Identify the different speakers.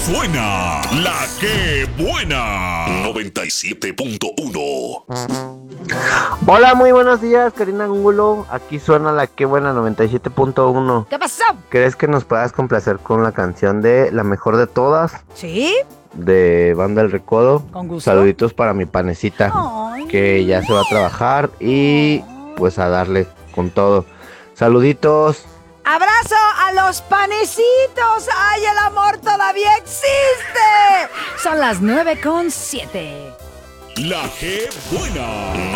Speaker 1: suena la que buena. 97.1.
Speaker 2: Hola, muy buenos días, Karina Angulo. Aquí suena la que buena 97.1.
Speaker 3: ¿Qué pasó?
Speaker 2: ¿Crees que nos puedas complacer con la canción de La Mejor de Todas?
Speaker 3: ¿Sí?
Speaker 2: De Banda El Recodo.
Speaker 3: Con gusto.
Speaker 2: Saluditos para mi panecita,
Speaker 3: Ay.
Speaker 2: que ya se va a trabajar y pues a darle con todo. Saluditos.
Speaker 3: ¡Abrazo a los panecitos! ¡Ay, el amor todavía existe! Son las 9:07.
Speaker 1: La que buena.